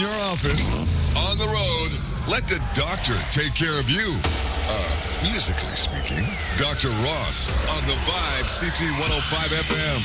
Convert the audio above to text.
your office, on the road, let the doctor take care of you. Musically speaking, Dr. Ross on the Vibe CT 105 FM.